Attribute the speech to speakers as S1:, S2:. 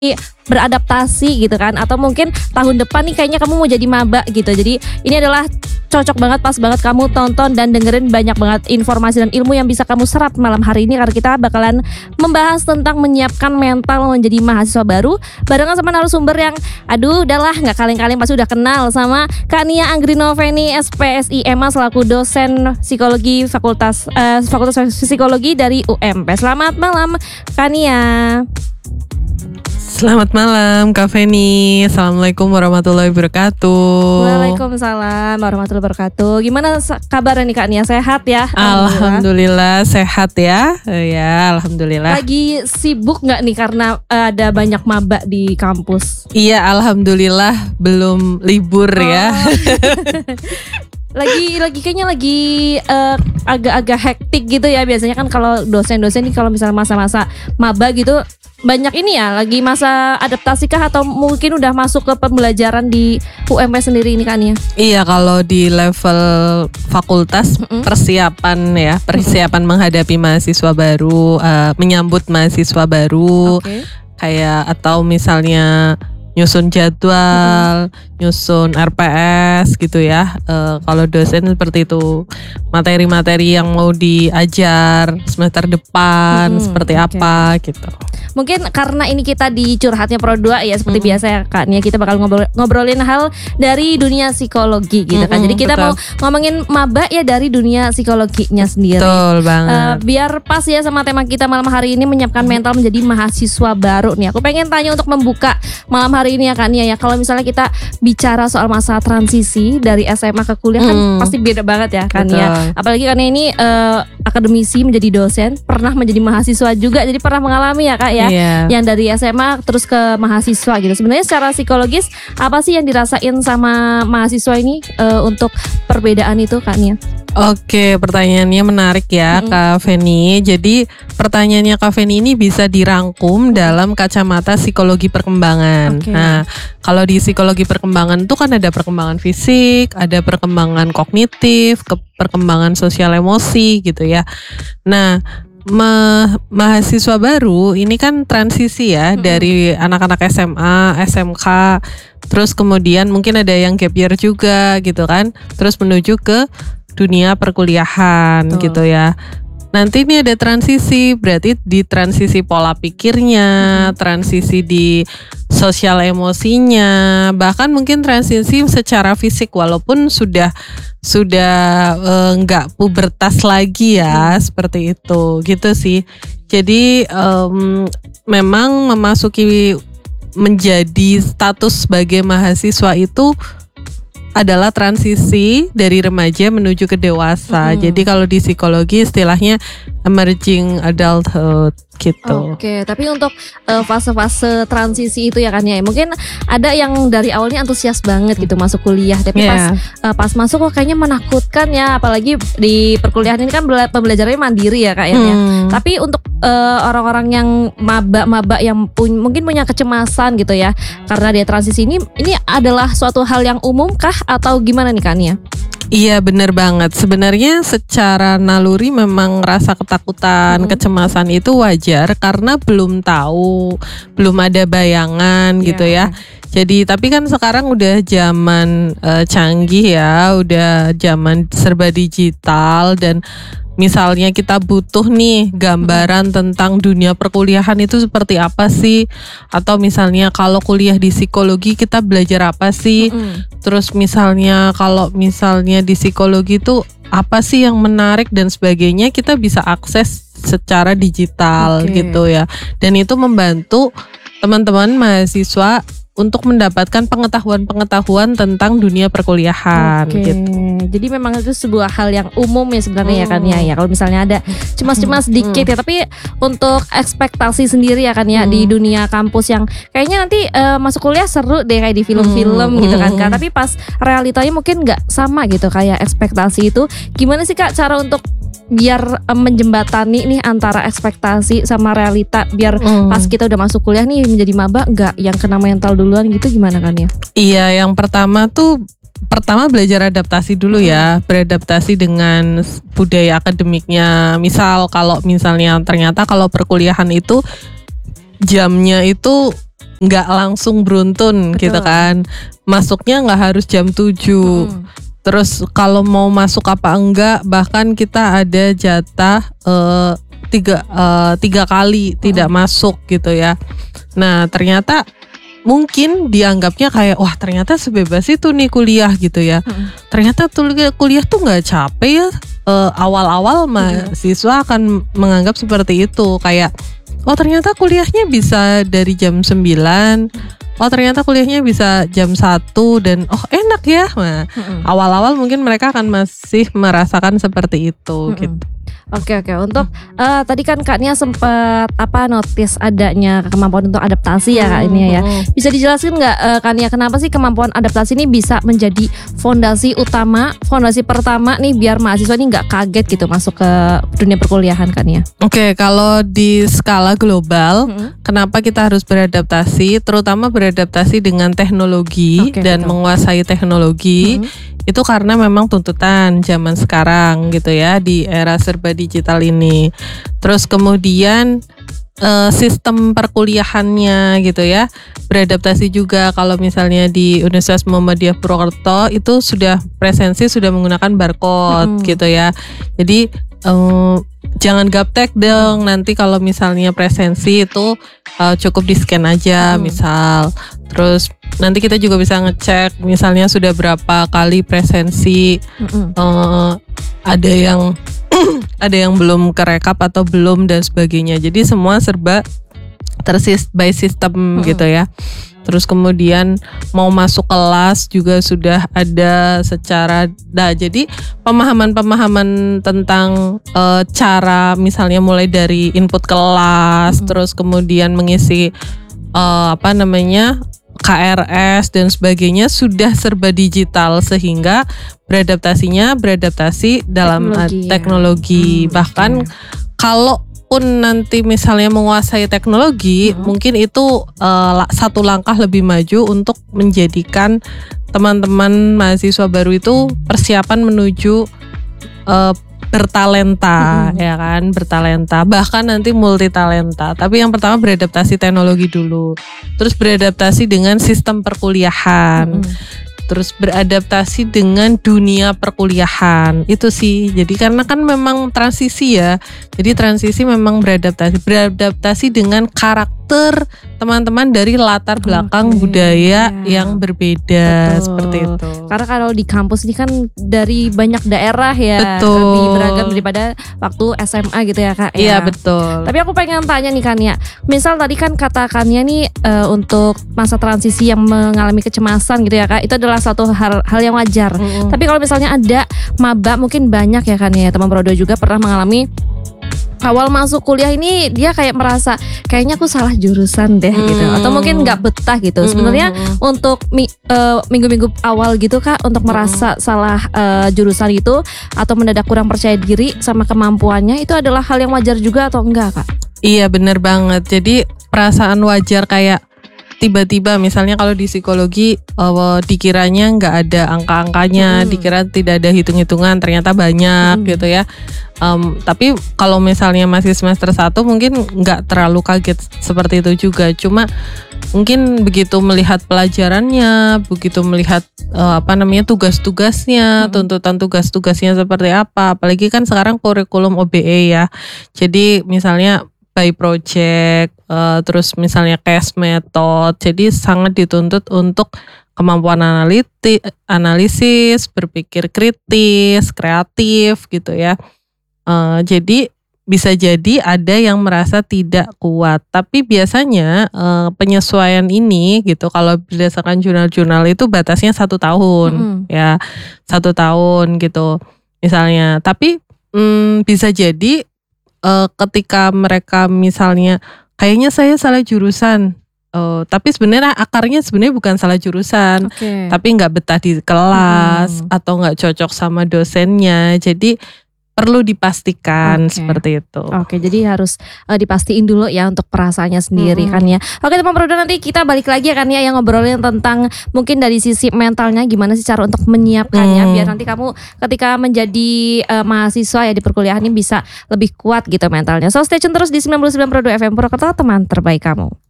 S1: beradaptasi gitu kan, atau mungkin tahun depan nih kayaknya kamu mau jadi maba gitu. Jadi ini adalah cocok banget, pas banget kamu tonton dan dengerin banyak banget informasi dan ilmu yang bisa kamu serap malam hari ini, karena kita bakalan membahas tentang menyiapkan mental menjadi mahasiswa baru barengan sama narasumber yang aduh udahlah nggak kaleng-kaleng, pasti udah kenal sama Kak Nia Anggrinoveni SPSI MA selaku dosen psikologi Fakultas Psikologi dari UMP. Selamat malam Kak Nia.
S2: Selamat malam Kak Feni. Assalamualaikum warahmatullahi wabarakatuh.
S1: Waalaikumsalam warahmatullahi wabarakatuh. Gimana kabarnya nih Kak Nia? Sehat ya?
S2: Alhamdulillah sehat ya. Ya alhamdulillah.
S1: Lagi sibuk nggak nih karena ada banyak maba di kampus?
S2: Iya alhamdulillah belum libur ya.
S1: lagi kayaknya lagi agak-agak hektik gitu ya. Biasanya kan kalau dosen-dosen nih kalau misalnya masa-masa maba gitu banyak ini ya, lagi masa adaptasi kah atau mungkin udah masuk ke pembelajaran di UMP sendiri ini kan ya?
S2: Iya, kalau di level fakultas persiapan menghadapi mahasiswa baru, menyambut mahasiswa baru, kayak atau misalnya nyusun jadwal, nyusun RPS gitu ya. Kalau dosen seperti itu, materi-materi yang mau diajar semester depan seperti apa gitu.
S1: Mungkin karena ini kita di Curhatnya Pro 2 ya, seperti biasa ya Kak Nia, kita bakal ngobrolin hal dari dunia psikologi gitu kan. Jadi kita mau ngomongin maba ya dari dunia psikologinya sendiri.
S2: Betul banget.
S1: Biar pas ya sama tema kita malam hari ini, menyiapkan mental menjadi mahasiswa baru nih. Aku pengen tanya untuk membuka malam hari ini ya Kak Nia ya. Kalau misalnya kita bicara soal masa transisi dari SMA ke kuliah kan pasti beda banget ya Kak Nia. Apalagi karena ini akademisi menjadi dosen, pernah menjadi mahasiswa juga, jadi pernah mengalami ya Kak ya. Yang dari SMA terus ke mahasiswa gitu. Sebenarnya secara psikologis apa sih yang dirasain sama mahasiswa ini untuk perbedaan itu Kak Nia?
S2: Oke, pertanyaannya menarik ya Kak Feni. Jadi pertanyaannya Kak Feni ini bisa dirangkum dalam kacamata psikologi perkembangan. Nah, kalau di psikologi perkembangan itu kan ada perkembangan fisik, ada perkembangan kognitif, perkembangan sosial emosi gitu ya. Nah, mahasiswa baru ini kan transisi ya dari anak-anak SMA, SMK, terus kemudian mungkin ada yang gap year juga gitu kan, terus menuju ke dunia perkuliahan gitu ya. Nanti ini ada transisi, berarti di transisi pola pikirnya, transisi di sosial emosinya, bahkan mungkin transisi secara fisik walaupun sudah nggak pubertas lagi ya, seperti itu gitu sih. Jadi memang memasuki menjadi status sebagai mahasiswa itu adalah transisi dari remaja menuju ke dewasa. Jadi kalau di psikologi istilahnya emerging adulthood gitu.
S1: Oke, tapi untuk fase-fase transisi itu ya kan ya, mungkin ada yang dari awalnya antusias banget gitu masuk kuliah, tapi pas masuk kok kayaknya menakutkan ya, apalagi di perkuliahan ini kan pembelajarannya mandiri ya Kak ya. Tapi untuk orang-orang yang maba yang mungkin punya kecemasan gitu ya, karena dia transisi ini adalah suatu hal yang umum kah atau gimana nih Kak Nia?
S2: Iya benar banget. Sebenarnya secara naluri memang rasa ketakutan, kecemasan itu wajar karena belum tahu, belum ada bayangan gitu ya. Jadi tapi kan sekarang udah zaman canggih ya, udah zaman serba digital, dan misalnya kita butuh nih gambaran tentang dunia perkuliahan itu seperti apa sih, atau misalnya kalau kuliah di psikologi kita belajar apa sih, terus misalnya kalau misalnya di psikologi itu apa sih yang menarik dan sebagainya, kita bisa akses secara digital gitu ya, dan itu membantu teman-teman mahasiswa untuk mendapatkan pengetahuan-pengetahuan tentang dunia perkuliahan gitu.
S1: Jadi memang itu sebuah hal yang umum ya sebenarnya ya kan ya. Kalau misalnya ada cemas-cemas sedikit ya, tapi untuk ekspektasi sendiri ya kan ya di dunia kampus yang kayaknya nanti masuk kuliah seru deh kayak di film-film gitu kan Kak. Tapi pas realitanya mungkin nggak sama gitu kayak ekspektasi itu. Gimana sih Kak cara untuk biar menjembatani nih antara ekspektasi sama realita, biar pas kita udah masuk kuliah nih menjadi maba nggak yang kena mental duluan gitu, gimana kan ya?
S2: Iya, yang pertama belajar adaptasi dulu ya, beradaptasi dengan budaya akademiknya. Misal kalau misalnya ternyata kalau perkuliahan itu jamnya itu nggak langsung beruntun gitu kan. Masuknya nggak harus jam 7. Terus kalau mau masuk apa enggak, bahkan kita ada jatah 3 kali tidak masuk gitu ya. Nah ternyata mungkin dianggapnya kayak wah ternyata sebebas itu nih kuliah gitu ya. Ternyata kuliah tuh nggak capek ya. Awal-awal mahasiswa akan menganggap seperti itu, kayak oh ternyata kuliahnya bisa dari jam 9. Oh ternyata kuliahnya bisa jam 1 dan oh enak ya. Nah, awal-awal mungkin mereka akan masih merasakan seperti itu gitu.
S1: Oke. Untuk tadi kan Kak Nia sempat notice adanya kemampuan untuk adaptasi ya Kak Nia ya. Bisa dijelaskan nggak Kak Nia kenapa sih kemampuan adaptasi ini bisa menjadi fondasi pertama nih biar mahasiswa ini nggak kaget gitu masuk ke dunia perkuliahan Kak Nia?
S2: Oke, kalau di skala global, kenapa kita harus beradaptasi, terutama beradaptasi dengan teknologi dan menguasai teknologi. Itu karena memang tuntutan zaman sekarang gitu ya, di era serba digital ini. Terus kemudian sistem perkuliahannya gitu ya, beradaptasi juga. Kalau misalnya di Universitas Muhammadiyah Purwokerto itu sudah presensi, sudah menggunakan barcode gitu ya. Jadi jangan gaptek dong, nanti kalau misalnya presensi itu cukup di scan aja misal. Terus nanti kita juga bisa ngecek misalnya sudah berapa kali presensi, ada yang ada yang belum kerekap atau belum dan sebagainya. Jadi semua serba by system gitu ya. Terus kemudian mau masuk kelas juga sudah ada secara, jadi pemahaman tentang cara misalnya mulai dari input kelas, terus kemudian mengisi KRS dan sebagainya sudah serba digital, sehingga beradaptasi dalam teknologi. Bahkan kalau pun nanti misalnya menguasai teknologi, mungkin itu satu langkah lebih maju untuk menjadikan teman-teman mahasiswa baru itu persiapan menuju bertalenta, ya kan, bertalenta, bahkan nanti multitalenta. Tapi yang pertama beradaptasi teknologi dulu, terus beradaptasi dengan sistem perkuliahan, terus beradaptasi dengan dunia perkuliahan. Itu sih. Jadi karena kan memang transisi ya. Jadi transisi memang beradaptasi dengan karakter teman-teman dari latar belakang budaya yang berbeda. Betul. Seperti itu.
S1: Karena kalau di kampus ini kan dari banyak daerah ya, lebih beragam daripada waktu SMA gitu ya Kak.
S2: Iya betul.
S1: Tapi aku pengen tanya nih Kania, misal tadi kan katakannya nih untuk masa transisi yang mengalami kecemasan gitu ya Kak, itu adalah suatu hal yang wajar. Tapi kalau misalnya ada maba, mungkin banyak ya kan ya teman Prodo juga pernah mengalami awal masuk kuliah ini dia kayak merasa kayaknya aku salah jurusan deh gitu, atau mungkin nggak betah gitu. Sebenarnya untuk minggu-minggu awal gitu Kak, untuk merasa salah jurusan itu atau mendadak kurang percaya diri sama kemampuannya, itu adalah hal yang wajar juga atau enggak Kak?
S2: Iya benar banget. Jadi perasaan wajar kayak tiba-tiba misalnya kalau di psikologi dikiranya nggak ada angka-angkanya, dikira tidak ada hitung-hitungan, ternyata banyak gitu ya. Tapi kalau misalnya masih semester 1 mungkin nggak terlalu kaget seperti itu juga. Cuma mungkin begitu melihat pelajarannya, begitu melihat tugas-tugasnya, tuntutan tugas-tugasnya seperti apa. Apalagi kan sekarang kurikulum OBE ya. Jadi misalnya by project, terus misalnya case method, jadi sangat dituntut untuk kemampuan analisis, berpikir kritis, kreatif gitu ya. Jadi bisa jadi ada yang merasa tidak kuat, tapi biasanya penyesuaian ini gitu, kalau berdasarkan jurnal-jurnal itu batasnya 1 tahun, ya 1 tahun gitu misalnya. Tapi bisa jadi ketika mereka misalnya kayaknya saya salah jurusan, tapi sebenarnya akarnya sebenarnya bukan salah jurusan, tapi nggak betah di kelas atau nggak cocok sama dosennya, jadi perlu dipastikan seperti itu.
S1: Jadi harus dipastiin dulu ya untuk perasaannya sendiri kan ya. Teman Prodo, nanti kita balik lagi ya kan ya, yang ngobrolin tentang mungkin dari sisi mentalnya gimana sih cara untuk menyiapkannya biar nanti kamu ketika menjadi mahasiswa ya di perkuliahan ini bisa lebih kuat gitu mentalnya. So stay tune terus di 99.2 FM Purwokerto, teman terbaik kamu.